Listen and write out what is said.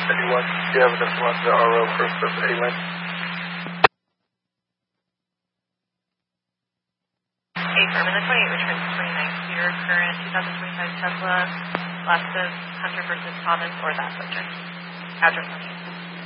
Anyone? Do you have enough left to RO first of A-Lane? Affirm, in the 28 return to 29 seater, current 2025 Tesla, last of Hunter versus Thomas or that subject. Address.